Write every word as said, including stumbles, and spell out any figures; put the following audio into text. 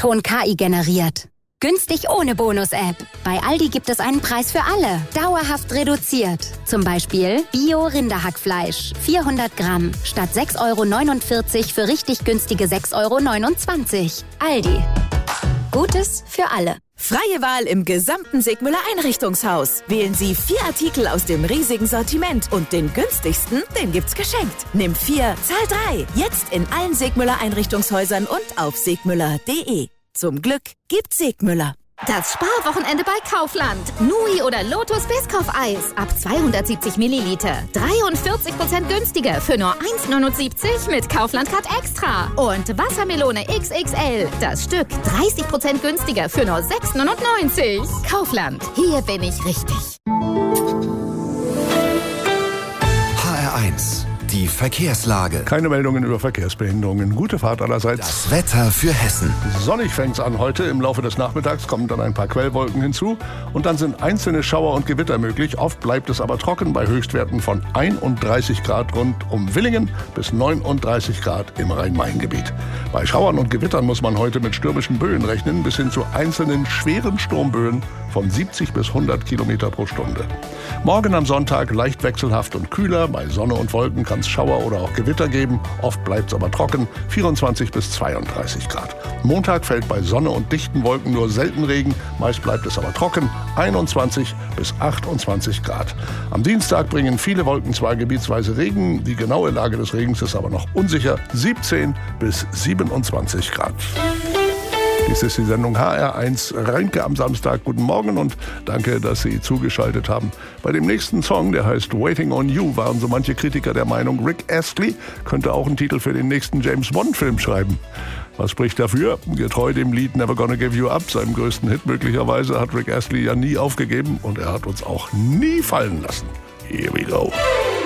O-Ton K I generiert. Günstig ohne Bonus-App. Bei Aldi gibt es einen Preis für alle. Dauerhaft reduziert. Zum Beispiel Bio-Rinderhackfleisch. vierhundert Gramm. Statt sechs Euro neunundvierzig für richtig günstige sechs Euro neunundzwanzig. Aldi. Gutes für alle. Freie Wahl im gesamten Sigmüller Einrichtungshaus. Wählen Sie vier Artikel aus dem riesigen Sortiment und den günstigsten, den gibt's geschenkt. Nimm vier, zahl drei. Jetzt in allen Sigmüller Einrichtungshäusern und auf sigmüller punkt de. Zum Glück gibt's Sigmüller. Das Sparwochenende bei Kaufland. Nui oder Lotus Biscoff-Eis ab zweihundertsiebzig Milliliter. dreiundvierzig Prozent günstiger für nur eins neunundsiebzig mit Kaufland Card Extra. Und Wassermelone X X L. Das Stück dreißig Prozent günstiger für nur sechs neunundneunzig. Kaufland. Hier bin ich richtig. H R eins. Die Verkehrslage. Keine Meldungen über Verkehrsbehinderungen. Gute Fahrt allerseits. Das Wetter für Hessen. Sonnig fängt's an heute. Im Laufe des Nachmittags kommen dann ein paar Quellwolken hinzu. Und dann sind einzelne Schauer und Gewitter möglich. Oft bleibt es aber trocken bei Höchstwerten von einunddreißig Grad rund um Villingen bis neununddreißig Grad im Rhein-Main-Gebiet. Bei Schauern und Gewittern muss man heute mit stürmischen Böen rechnen, bis hin zu einzelnen schweren Sturmböen von siebzig bis hundert Kilometer pro Stunde. Morgen am Sonntag leicht wechselhaft und kühler. Bei Sonne und Wolken kann es Schauer oder auch Gewitter geben. Oft bleibt es aber trocken, vierundzwanzig bis zweiunddreißig Grad. Montag fällt bei Sonne und dichten Wolken nur selten Regen. Meist bleibt es aber trocken, einundzwanzig bis achtundzwanzig Grad. Am Dienstag bringen viele Wolken zwar gebietsweise Regen. Die genaue Lage des Regens ist aber noch unsicher. siebzehn bis siebenundzwanzig Grad. Dies ist die Sendung H R eins Reinke am Samstag. Guten Morgen und danke, dass Sie zugeschaltet haben. Bei dem nächsten Song, der heißt Waiting on You, waren so manche Kritiker der Meinung, Rick Astley könnte auch einen Titel für den nächsten James-Bond-Film schreiben. Was spricht dafür? Getreu dem Lied Never Gonna Give You Up, seinem größten Hit möglicherweise, hat Rick Astley ja nie aufgegeben und er hat uns auch nie fallen lassen. Here we go.